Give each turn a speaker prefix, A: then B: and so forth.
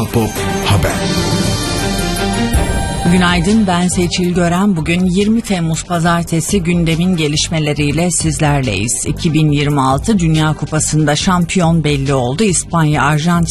A: Kral Pop Haber.
B: Günaydın, ben Seçil Gören. Bugün 20 Temmuz Pazartesi, gündemin gelişmeleriyle sizlerleyiz. 2026 Dünya Kupası'nda şampiyon belli oldu. İspanya, Arjantin